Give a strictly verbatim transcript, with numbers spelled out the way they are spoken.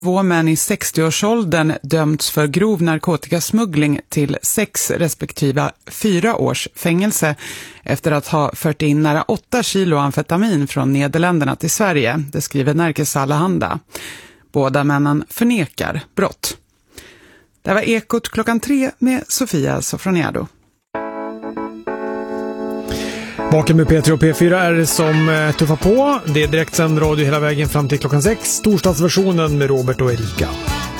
Två män i sextioårsåldern dömts för grov narkotikasmuggling till sex respektive fyra års fängelse efter att ha fört in nära åtta kilo amfetamin från Nederländerna till Sverige, det skriver Nerikes Allehanda. Båda männen förnekar brott. Det var Ekot klockan tre med Sofia Sofroniado. Bakom med P tre och P fyra är det som tuffar på. Det är direktsänd radio hela vägen fram till klockan sex. Storstadsversionen med Robert och Erika.